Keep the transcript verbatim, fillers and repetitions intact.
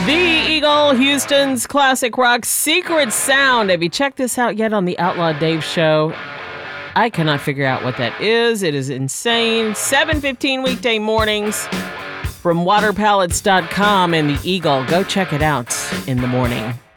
The Eagle, Houston's classic rock secret sound. Have you checked this out yet on the Outlaw Dave Show? I cannot figure out what that is. It is insane. seven fifteen weekday mornings from water pallets dot com and the Eagle. Go check it out in the morning.